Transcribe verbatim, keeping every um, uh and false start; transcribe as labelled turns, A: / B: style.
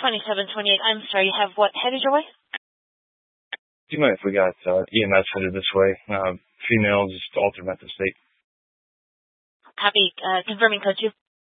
A: twenty-seven twenty-eight. I'm sorry, you have what headed your way?
B: Do you mind if we got uh, E M S headed this way? Uh, female, just altered mental state.
A: Copy. Uh, confirming code two.